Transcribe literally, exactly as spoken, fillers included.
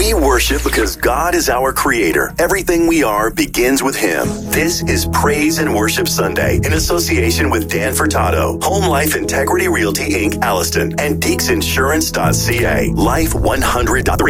We worship because God is our creator. Everything we are begins with Him. This is Praise and Worship Sunday in association with Dan Furtado, Home Life Integrity Realty Incorporated, Alliston, and Deeks Insurance dot C A. Life one hundred point three.